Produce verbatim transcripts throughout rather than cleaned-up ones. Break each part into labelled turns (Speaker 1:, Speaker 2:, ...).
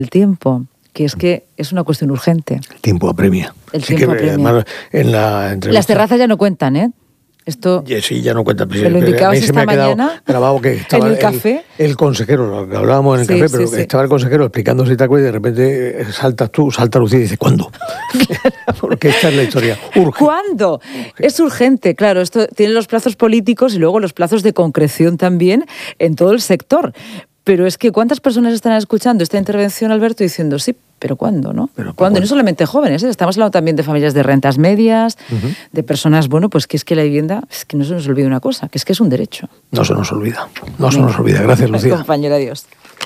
Speaker 1: el tiempo, que es que es una cuestión urgente.
Speaker 2: El tiempo apremia.
Speaker 1: El
Speaker 2: sí
Speaker 1: tiempo
Speaker 2: que,
Speaker 1: apremia.
Speaker 2: además, en la entrevista...
Speaker 1: Las terrazas ya no cuentan, ¿eh? Esto...
Speaker 2: Sí, ya no cuentan.
Speaker 1: Me lo indicabas
Speaker 2: a mí se
Speaker 1: esta
Speaker 2: me ha quedado
Speaker 1: mañana
Speaker 2: grabado que estaba
Speaker 1: en el
Speaker 2: el,
Speaker 1: café.
Speaker 2: El consejero, lo que hablábamos en el
Speaker 1: Sí,
Speaker 2: café,
Speaker 1: sí,
Speaker 2: pero
Speaker 1: sí.
Speaker 2: estaba el consejero explicando si te acuerdas y de repente saltas tú, salta Lucía y dice, ¿cuándo? Porque esta es la historia. Urge.
Speaker 1: ¿Cuándo? Urge. Es urgente, claro. Esto tiene los plazos políticos y luego los plazos de concreción también en todo el sector. Pero es que ¿cuántas personas están escuchando esta intervención, Alberto, diciendo sí, pero ¿cuándo, no?
Speaker 2: Pero,
Speaker 1: ¿Cuándo? Y no solamente jóvenes, ¿eh? Estamos hablando también de familias de rentas medias, uh-huh. de personas, bueno, pues que es que la vivienda, es que no se nos olvide una cosa, que es que es un derecho.
Speaker 2: No se nos olvida, no se nos olvida. Gracias, Lucía.
Speaker 1: Compañera, adiós.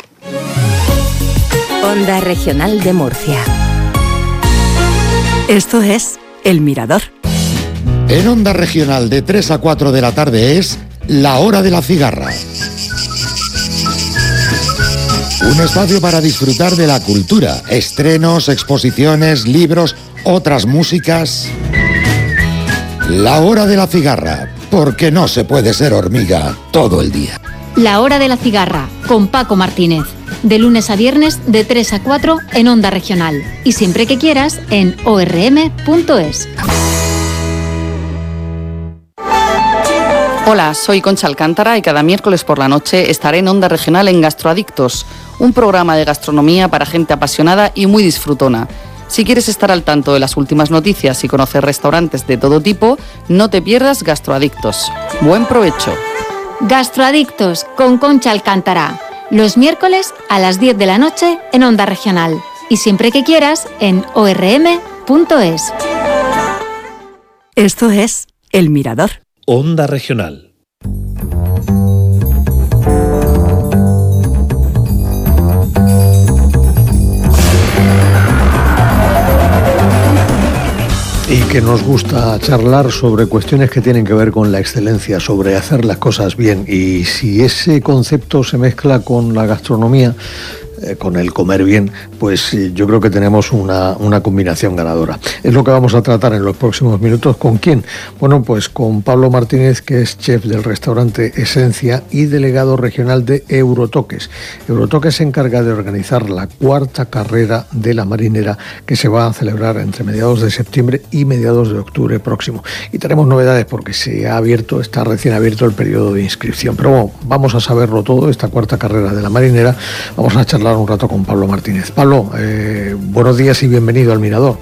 Speaker 3: Onda Regional de Murcia. Esto es El Mirador.
Speaker 4: En Onda Regional de tres a cuatro de la tarde es La Hora de la Cigarra. Un espacio para disfrutar de la cultura, estrenos, exposiciones, libros, otras músicas. La Hora de la Cigarra, porque no se puede ser hormiga todo el día.
Speaker 5: La Hora de la Cigarra, con Paco Martínez. De lunes a viernes, de tres a cuatro en Onda Regional. Y siempre que quieras, en o erre eme punto es.
Speaker 6: Hola, soy Concha Alcántara y cada miércoles por la noche estaré en Onda Regional en Gastroadictos, un programa de gastronomía para gente apasionada y muy disfrutona. Si quieres estar al tanto de las últimas noticias y conocer restaurantes de todo tipo, no te pierdas Gastroadictos. Buen provecho.
Speaker 5: Gastroadictos con Concha Alcántara, los miércoles a las diez de la noche en Onda Regional. Y siempre que quieras en o erre eme punto es.
Speaker 3: Esto es El Mirador.
Speaker 7: Onda Regional.
Speaker 2: Y que nos gusta charlar sobre cuestiones que tienen que ver con la excelencia, sobre hacer las cosas bien. Y si ese concepto se mezcla con la gastronomía, eh, con el comer bien, pues eh, yo creo que tenemos una, una combinación ganadora. Es lo que vamos a tratar en los próximos minutos. ¿Con quién? Bueno, pues con Pablo Martínez, que es chef del restaurante Esencia y delegado regional de Eurotoques. Eurotoques se encarga de organizar la cuarta carrera de la marinera, que se va a celebrar entre mediados de septiembre y mediados de octubre próximo. Y tenemos novedades porque se ha abierto, está recién abierto el periodo de inscripción. Pero bueno, vamos a saberlo todo, esta cuarta carrera de la marinera. Vamos a charlar un rato con Pablo Martínez. Pablo, eh, buenos días y bienvenido al Mirador.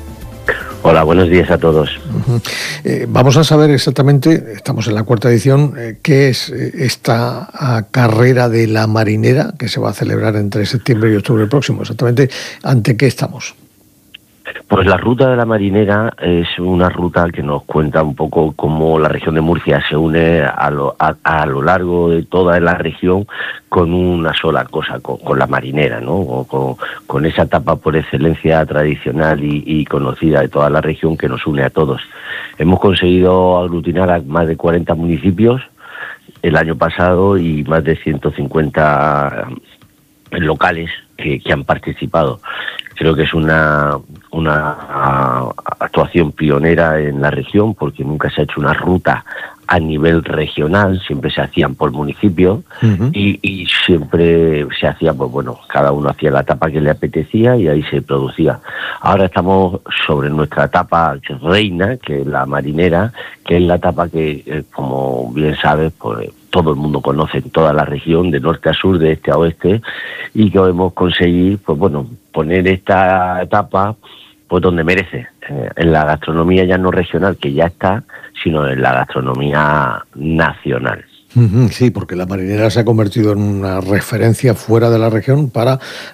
Speaker 8: Hola, buenos días a todos.
Speaker 2: Uh-huh. Eh, vamos a saber exactamente, estamos en la cuarta edición, eh, qué es eh, esta uh, carrera de la marinera que se va a celebrar entre septiembre y octubre próximo. Exactamente, ¿ante qué estamos?
Speaker 8: Pues la ruta de la marinera es una ruta que nos cuenta un poco cómo la región de Murcia se une a lo, a, a lo largo de toda la región con una sola cosa, con, con la marinera, ¿no? O con, con esa etapa por excelencia tradicional y, y conocida de toda la región que nos une a todos. Hemos conseguido aglutinar a más de cuarenta municipios el año pasado y más de ciento cincuenta locales que, que han participado. Creo que es una, una actuación pionera en la región porque nunca se ha hecho una ruta a nivel regional, siempre se hacían por municipio uh-huh. y, y siempre se hacía, pues bueno, cada uno hacía la etapa que le apetecía y ahí se producía. Ahora estamos sobre nuestra etapa reina, que es la marinera, que es la etapa que, eh, como bien sabes, pues todo el mundo conoce en toda la región, de norte a sur, de este a oeste, y que hemos conseguido, pues bueno, poner esta etapa pues donde merece, eh, en la gastronomía ya no regional, que ya está, sino en la gastronomía nacional.
Speaker 2: Sí, porque la marinera se ha convertido en una referencia fuera de la región para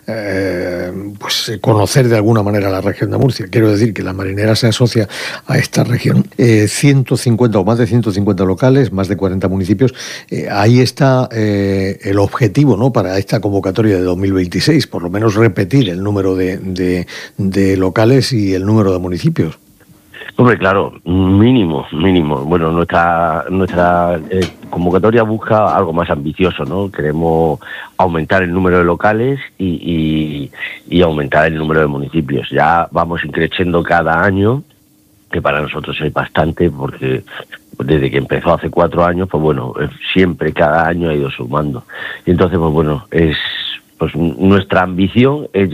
Speaker 2: eh, pues conocer de alguna manera la región de Murcia. Quiero decir que la marinera se asocia a esta región. Eh, ciento cincuenta o más de ciento cincuenta locales, más de cuarenta municipios. Eh, ahí está eh, el objetivo, ¿no?, para esta convocatoria de dos mil veintiséis, por lo menos repetir el número de, de, de locales y el número de municipios.
Speaker 8: Hombre, claro, mínimo, mínimo. Bueno, nuestra nuestra eh, convocatoria busca algo más ambicioso, ¿no? Queremos aumentar el número de locales y, y, y aumentar el número de municipios. Ya vamos increciendo cada año, que para nosotros es bastante, porque desde que empezó hace cuatro años, pues bueno, siempre cada año ha ido sumando. Y entonces, pues bueno, es pues nuestra ambición es